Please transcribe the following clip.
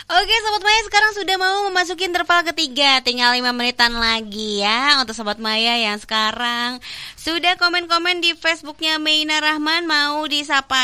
Oke Sobat Maya, sekarang sudah mau memasuki interval ketiga. Tinggal 5 menitan lagi ya. Untuk Sobat Maya yang sekarang sudah komen-komen di Facebooknya Meina Rahman, mau disapa